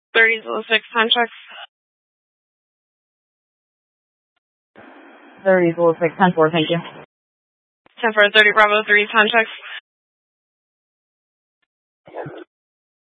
30 Zulu 6, time check. 30 Zulu 6, 10-4, thank you. 10-4, 30 Bravo 3, time check.